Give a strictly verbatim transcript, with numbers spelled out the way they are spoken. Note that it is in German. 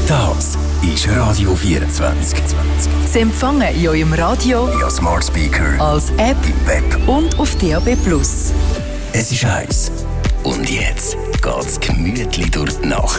Das ist Radio vierundzwanzig. Sie empfangen in eurem Radio, via Smart Speaker, als App im Web und auf D A B Plus. Es ist heiß. Und jetzt geht's gemütlich durch die Nacht.